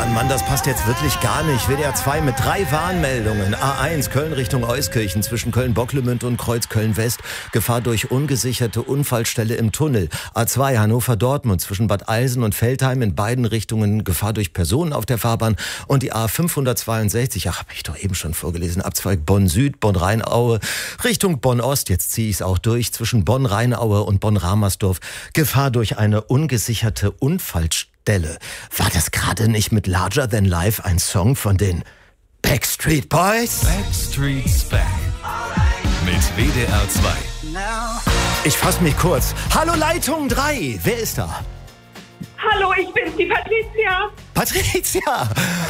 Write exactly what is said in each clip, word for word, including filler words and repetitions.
Mann, Mann, das passt jetzt wirklich gar nicht. W D R zwei mit drei Warnmeldungen. A eins, Köln Richtung Euskirchen zwischen Köln-Bocklemünd und Kreuz-Köln-West. Gefahr durch ungesicherte Unfallstelle im Tunnel. A zwei, Hannover-Dortmund zwischen Bad Eilsen und Veltheim in beiden Richtungen. Gefahr durch Personen auf der Fahrbahn. Und die A fünfhundertzweiundsechzig, ach, habe ich doch eben schon vorgelesen, Abzweig Bonn-Süd, Bonn-Rheinaue Richtung Bonn-Ost. Jetzt ziehe ich es auch durch zwischen Bonn-Rheinaue und Bonn-Ramersdorf. Gefahr durch eine ungesicherte Unfallstelle. War das gerade nicht mit Larger Than Life ein Song von den Backstreet Boys? Backstreet's Back. Mit W D R zwei. Ich fass mich kurz. Hallo Leitung drei. Wer ist da? Hallo, ich bin's, die Patricia. Patricia!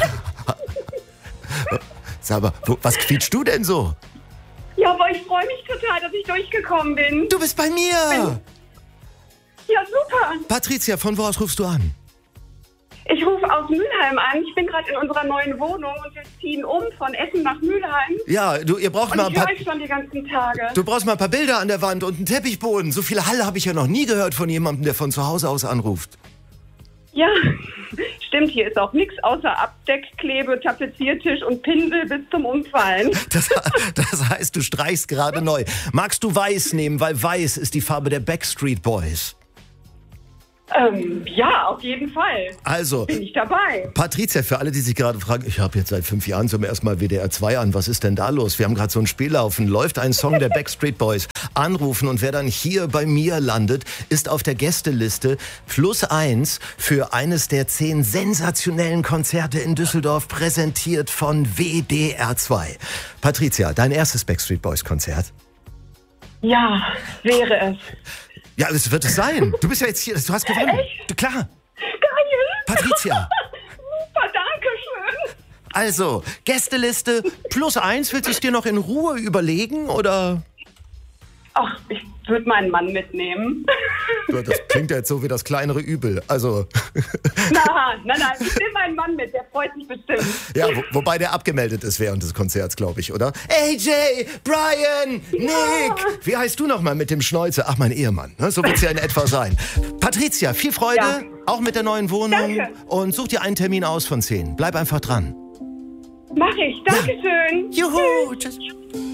Sag mal, wo, was quietschst du denn so? Ja, aber ich freue mich total, dass ich durchgekommen bin. Du bist bei mir! Ja, super. Patricia, von wo aus rufst du an? Ich rufe aus Mülheim an. Ich bin gerade in unserer neuen Wohnung und wir ziehen um von Essen nach Mülheim. Ja, du, ihr braucht Und mal ein ich paar... höre euch schon die ganzen Tage. Du brauchst mal ein paar Bilder an der Wand und einen Teppichboden. So viel Hall habe ich ja noch nie gehört von jemandem, der von zu Hause aus anruft. Ja, stimmt. Hier ist auch nichts außer Abdeckklebe, Tapeziertisch und Pinsel bis zum Umfallen. Das, das heißt, du streichst gerade neu. Magst du weiß nehmen, weil weiß ist die Farbe der Backstreet Boys. Ähm, ja, auf jeden Fall. Also, Bin ich dabei. Patricia, für alle, die sich gerade fragen, ich habe jetzt seit fünf Jahren zum ersten Mal W D R zwei an, was ist denn da los? Wir haben gerade so ein Spiel laufen, läuft ein Song der Backstreet Boys, anrufen und wer dann hier bei mir landet, ist auf der Gästeliste plus eins für eines der zehn sensationellen Konzerte in Düsseldorf, präsentiert von W D R zwei. Patricia, dein erstes Backstreet Boys Konzert? Ja, wäre es. Ja, das wird es sein. Du bist ja jetzt hier, du hast gewonnen. Echt? Du, klar. Geil. Patricia. Super, danke schön. Also, Gästeliste plus eins, willst du es dir noch in Ruhe überlegen, oder? Ach, ich würde meinen Mann mitnehmen. Das klingt ja jetzt so wie das kleinere Übel, also... Na, nein, nein, ich nehme meinen Mann mit, der freut sich bestimmt. Ja, wo, wobei der abgemeldet ist während des Konzerts, glaube ich, oder? A J, Brian, Nick, Ja. Wie heißt du nochmal mit dem Schnäuzer? Ach, mein Ehemann, ne? So wird es ja in etwa sein. Patricia, viel Freude, Ja. auch mit der neuen Wohnung. Danke. Und such dir einen Termin aus von zehn. Bleib einfach dran. Mach ich, Dankeschön. Juhu, tschüss.